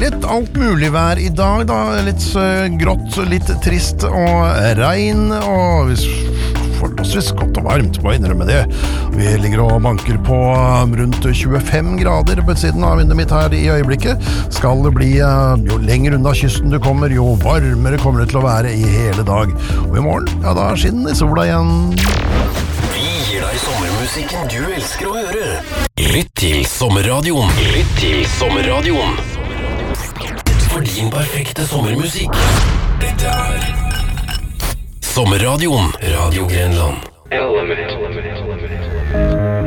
litt alt mulig vær I dag da, litt grått, litt trist og regn, og forholdsvis godt og varmt, må jeg innrømme det. Vi ligger og banker på rundt 25 grader på siden av vinduet mitt her I øyeblikket. Skal det bli, jo lenger unna kysten du kommer, jo varmere kommer det til å være I hele dag. Og I morgen, ja da skinner sola igjen. Vi gir deg sommermusikken du elsker å høre. Lytt til Sommerradioen. Lytt til Sommerradioen. For din perfekte sommermusikk. Dette Sommerradioen. Radio Grenland. Element.